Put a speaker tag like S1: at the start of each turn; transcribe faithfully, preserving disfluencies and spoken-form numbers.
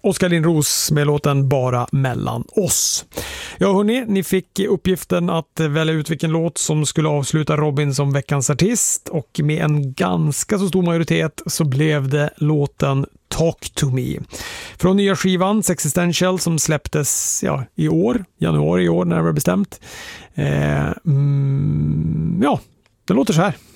S1: Oskar Lindros med låten Bara mellan oss. Ja hörni, ni fick uppgiften att välja ut vilken låt som skulle avsluta Robin som veckans artist, och med en ganska så stor majoritet så blev det låten Talk to me från nya skivan Sexistential som släpptes ja, i år, januari i år när det var bestämt. Eh, mm, ja, det låter så här.